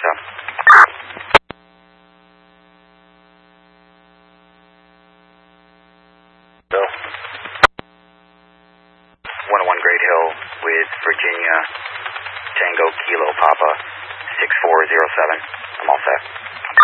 Delta. So, 101 Great Hill with Virginia, Tango Kilo Papa 6407. I'm all set.